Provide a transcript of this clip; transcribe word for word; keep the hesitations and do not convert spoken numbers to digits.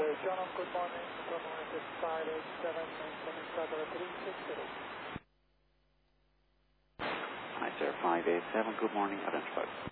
John, good morning. Good morning. It's five eight seven, maintain Saddle three six zero. Hi, sir. five eight seven, good morning. Identified.